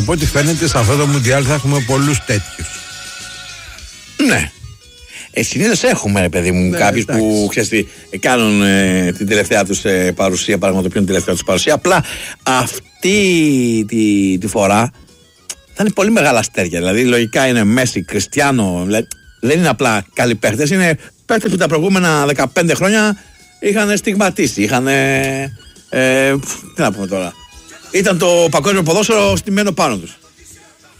Από ό,τι φαίνεται σε αυτό το Μουντιάλ θα έχουμε πολλούς τέτοιους. Ναι. Συνήθως έχουμε, παιδί μου, κάποιους που ξέρεις, κάνουν την τελευταία τους παρουσία, πραγματοποιούν την τελευταία τους παρουσία. Απλά αυτή τη φορά θα είναι πολύ μεγάλα αστέρια. Δηλαδή, λογικά είναι Μέση, Κριστιάνο. Δεν είναι απλά καλοί παίχτες. Είναι παίχτες που τα προηγούμενα 15 χρόνια είχαν στιγματίσει. Είχαν. Τι να πούμε τώρα. Ήταν το παγκόσμιο ποδόσφαιρο στημένο πάνω τους.